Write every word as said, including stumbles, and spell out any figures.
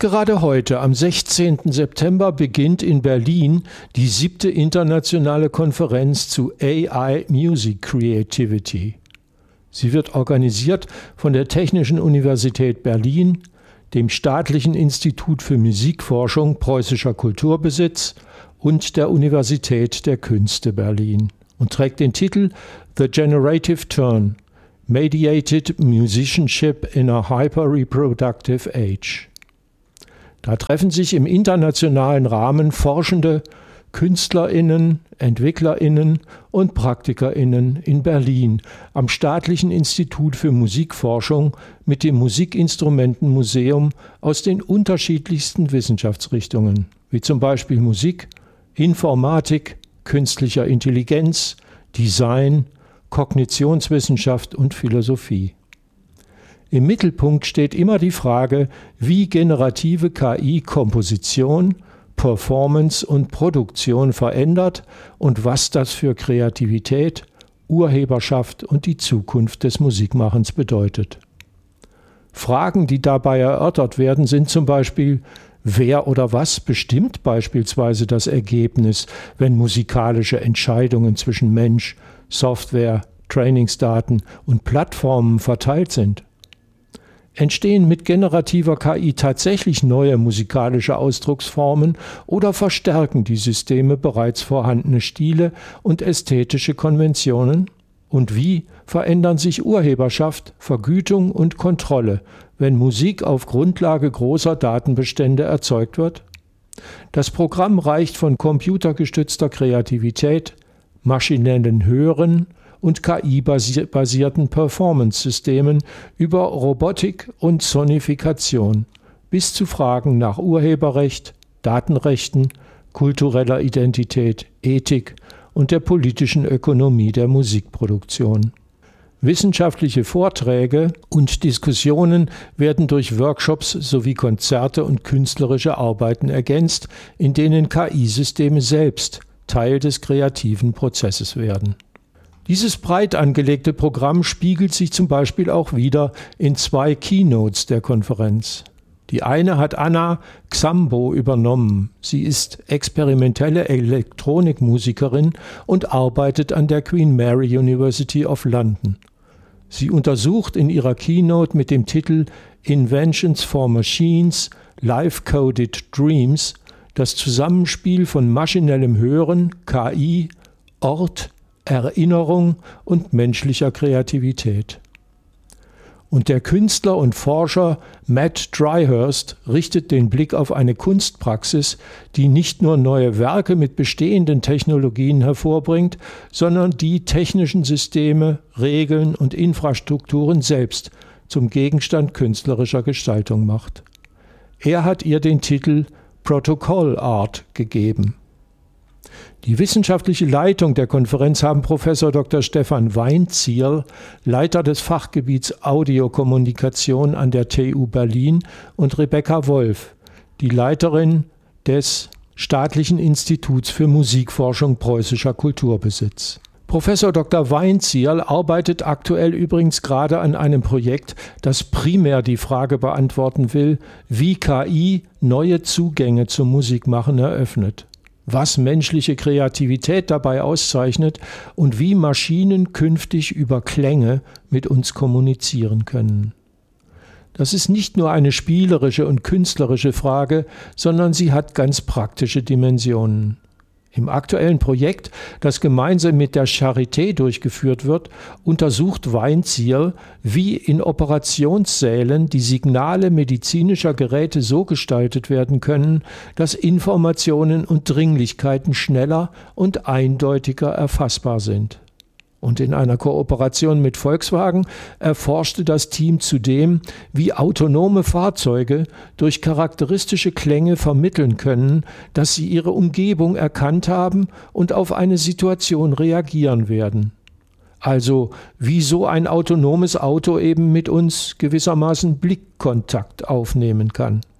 Gerade heute, am sechzehnten September, beginnt in Berlin die siebte internationale Konferenz zu A I Music Creativity. Sie wird organisiert von der Technischen Universität Berlin, dem Staatlichen Institut für Musikforschung Preußischer Kulturbesitz und der Universität der Künste Berlin und trägt den Titel The Generative Turn – Mediated Musicianship in a Hyper-Reproductive Age. Da treffen sich im internationalen Rahmen Forschende, KünstlerInnen, EntwicklerInnen und PraktikerInnen in Berlin am Staatlichen Institut für Musikforschung mit dem Musikinstrumentenmuseum aus den unterschiedlichsten Wissenschaftsrichtungen, wie zum Beispiel Musik, Informatik, künstlicher Intelligenz, Design, Kognitionswissenschaft und Philosophie. Im Mittelpunkt steht immer die Frage, wie generative K I Komposition, Performance und Produktion verändert und was das für Kreativität, Urheberschaft und die Zukunft des Musikmachens bedeutet. Fragen, die dabei erörtert werden, sind zum Beispiel: Wer oder was bestimmt beispielsweise das Ergebnis, wenn musikalische Entscheidungen zwischen Mensch, Software, Trainingsdaten und Plattformen verteilt sind? Entstehen mit generativer K I tatsächlich neue musikalische Ausdrucksformen oder verstärken die Systeme bereits vorhandene Stile und ästhetische Konventionen? Und wie verändern sich Urheberschaft, Vergütung und Kontrolle, wenn Musik auf Grundlage großer Datenbestände erzeugt wird? Das Programm reicht von computergestützter Kreativität, maschinellen Hören und K I-basierten Performance-Systemen über Robotik und Sonifikation bis zu Fragen nach Urheberrecht, Datenrechten, kultureller Identität, Ethik und der politischen Ökonomie der Musikproduktion. Wissenschaftliche Vorträge und Diskussionen werden durch Workshops sowie Konzerte und künstlerische Arbeiten ergänzt, in denen K I-Systeme selbst Teil des kreativen Prozesses werden. Dieses breit angelegte Programm spiegelt sich zum Beispiel auch wieder in zwei Keynotes der Konferenz. Die eine hat Anna Xambo übernommen. Sie ist experimentelle Elektronikmusikerin und arbeitet an der Queen Mary University of London. Sie untersucht in ihrer Keynote mit dem Titel Inventions for Machines – Live-Coded Dreams das Zusammenspiel von maschinellem Hören, K I, Ort, Erinnerung und menschlicher Kreativität. Und der Künstler und Forscher Matt Dryhurst richtet den Blick auf eine Kunstpraxis, die nicht nur neue Werke mit bestehenden Technologien hervorbringt, sondern die technischen Systeme, Regeln und Infrastrukturen selbst zum Gegenstand künstlerischer Gestaltung macht. Er hat ihr den Titel Protocol Art gegeben. Die wissenschaftliche Leitung der Konferenz haben Professor Doktor Stefan Weinzierl, Leiter des Fachgebiets Audiokommunikation an der T U Berlin, und Rebecca Wolf, die Leiterin des Staatlichen Instituts für Musikforschung Preußischer Kulturbesitz. Professor Doktor Weinzierl arbeitet aktuell übrigens gerade an einem Projekt, das primär die Frage beantworten will, wie K I neue Zugänge zum Musikmachen eröffnet, was menschliche Kreativität dabei auszeichnet und wie Maschinen künftig über Klänge mit uns kommunizieren können. Das ist nicht nur eine spielerische und künstlerische Frage, sondern sie hat ganz praktische Dimensionen. Im aktuellen Projekt, das gemeinsam mit der Charité durchgeführt wird, untersucht Weinzierl, wie in Operationssälen die Signale medizinischer Geräte so gestaltet werden können, dass Informationen und Dringlichkeiten schneller und eindeutiger erfassbar sind. Und in einer Kooperation mit Volkswagen erforschte das Team zudem, wie autonome Fahrzeuge durch charakteristische Klänge vermitteln können, dass sie ihre Umgebung erkannt haben und auf eine Situation reagieren werden. Also wie so ein autonomes Auto eben mit uns gewissermaßen Blickkontakt aufnehmen kann.